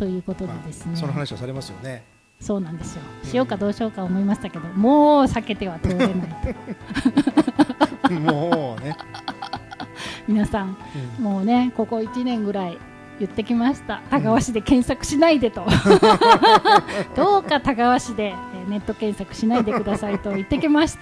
ということでですね、 その話はされますよね。 そうなんですよ。しようかどうしようか思いましたけど、もう避けては通れないともうね皆さん、もうねここ1年ぐらい言ってきました。田川市で検索しないでとどうか田川市でネット検索しないでくださいと言ってきました。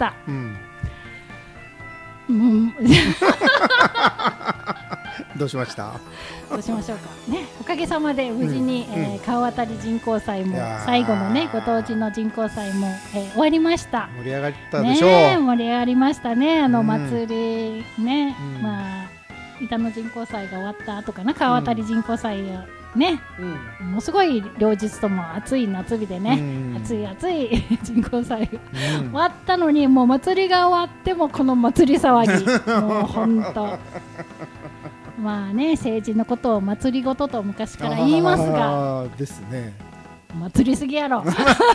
どうしました？ どうしましょうかね。おかげさまで無事に、川渡り人工祭も最後のねご当地の人工祭も、終わりました。 盛り上がったでしょう。 ね、盛り上がりましたね。祭りね、まあ板の人工祭が終わった後かな、川渡り人工祭がね、ものすごい両日とも暑い夏日でね、暑い人工祭が終わったのに、もう祭りが終わってもこの祭り騒ぎもう本当まあね、政治のことを祭りごとと昔から言いますがですね、 祭りすぎやろ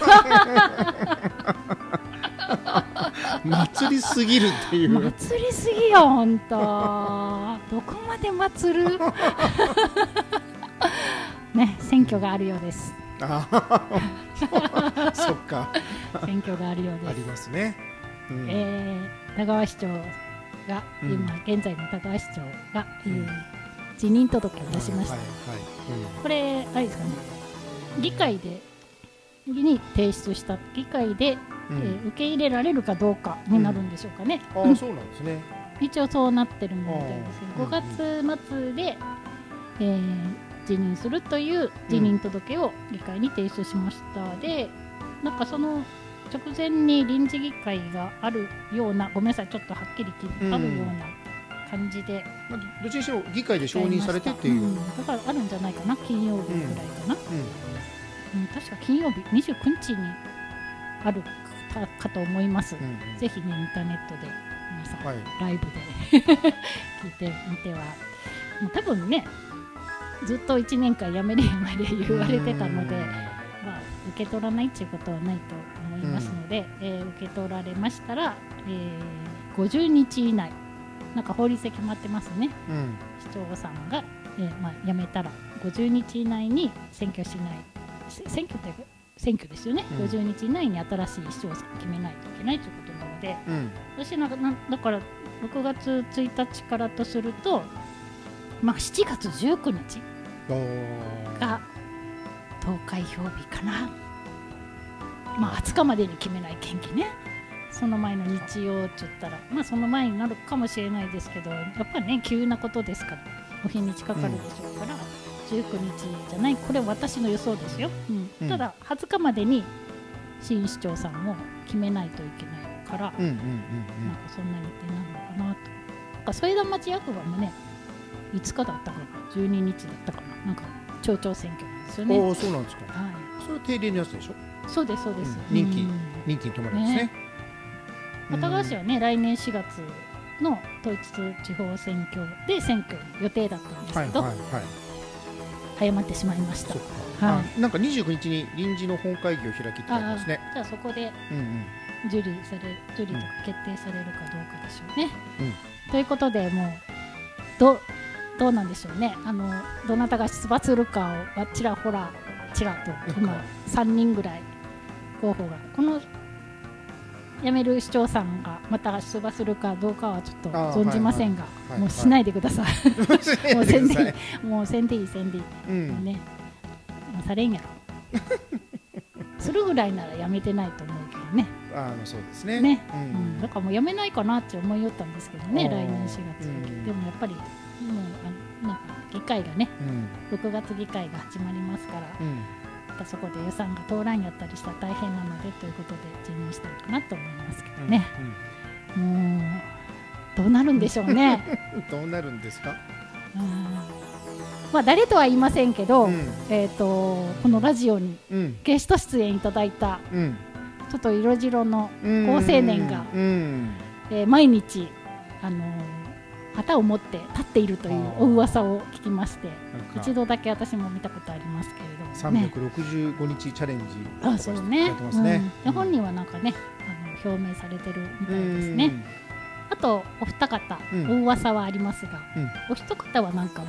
祭りすぎるっていう、 祭りすぎよ本当。どこまで祭るね、選挙があるようです。 そっか選挙があるようです。 ありますね。 田川市長が、今現在の田川市長が、辞任届を出しました。これあれですかね、議会でに提出した、議会で、受け入れられるかどうかになるんでしょうかね。 そうなんですね。 一応そうなってるみたいですけど、5月末で、辞任するという辞任届を議会に提出しました。で、なんかその直前に臨時議会があるような、ごめんなさい、ちょっとはっきりあるような感じで、 どっちにしろ議会で承認されてっていう、 だからあるんじゃないかな、金曜日ぐらいかな、確か金曜日29日にあるかと思います。ぜひね、インターネットで皆さん、ライブで聞いてみては。もう多分ね、ずっと1年間やめれ言われてたので、受け取らないっていうことはないと思いますので、受け取られましたら、50日以内、なんか法律で決まってますね、市長さんが、辞めたら50日以内に選挙しない、選挙ですよね、50日以内に新しい市長さんを決めないといけないということなので、私だから6月1日からとすると、7月19日が投開票日かな。20日までに決めない権利ね。その前の日曜って言ったら、その前になるかもしれないですけど、やっぱりね、急なことですから、お日にちかかるでしょうから、19日じゃない、これ私の予想ですよ。ただ20日までに新市長さんを決めないといけないから、なんかそんな日程なのかなと。添田町役場もね、5日だったかな、12日だったかな、なんか町長選挙なんですよね。 そうなんですか。それは定例のやつでしょ。 そうですそうです。 任期に止まるんですね。 田川市はね、来年4月の統一地方選挙で選挙予定だったんですけど、早まってしまいました。 なんか29日に臨時の本会議を開きって書いてますね。 じゃあそこで受理とか決定されるかどうかでしょうね。ということで、もうどうなんでしょうね。どなたが出馬するかをちらと今3人ぐらい候補が、この辞める市長さんがまた出馬するかどうかはちょっと存じませんが、もうしないでください。もうせんでいい、もうせんでいいね、されんやろするぐらいならやめてないと思うけどね。 そうですね。 だからもうやめないかなって思いよったんですけどね、来年4月。でもやっぱりもうなんか議会がね、6月議会が始まりますから、そこで予算が通らんやったりしたら大変なのでということで辞任したのかなと思いますけどね。もうどうなるんでしょうね。 どうなるんですか。 誰とは言いませんけど、このラジオにゲスト出演いただいた、ちょっと色白の好青年が、毎日旗を持って立っているというお噂を聞きまして、一度だけ私も見たことありますけれどもね。 365日チャレンジそうね。本人はなんかね、表明されてるみたいですね。あとお二方、お噂はありますが、お一方はなんか